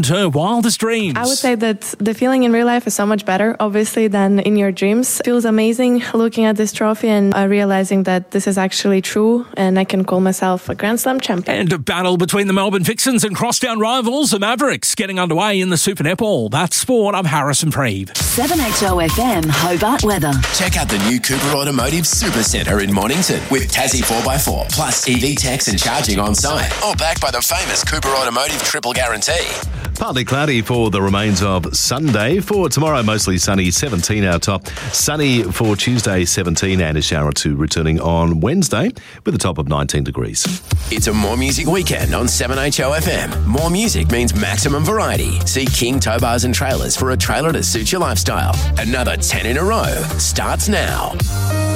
her wildest dreams. I would say that the feeling in real life is so much better, obviously, than in your dreams. It feels amazing looking at this trophy and realizing that this is actually true and I can call myself a Grand Slam champion. And a battle between the Melbourne Vixens and crosstown rivals, the Mavericks, getting underway in the Super Netball. That's sport. I'm Harrison Preeve. 7HOFM Hobart weather. Check out the new Cooper Automotive Super Centre in Mornington with Tassie 4x4 plus EV techs and charging on site. All backed by the famous Cooper Automotive Triple Guarantee. Partly cloudy for the remains of Sunday. For tomorrow, mostly sunny, 17 our top. Sunny for Tuesday, 17, and a shower or two returning on Wednesday with a top of 19 degrees. It's a More Music weekend on 7HOFM. More music means maximum variety. See King Tow Bars and Trailers for a trailer to suit your lifestyle. Another 10 in a row starts now.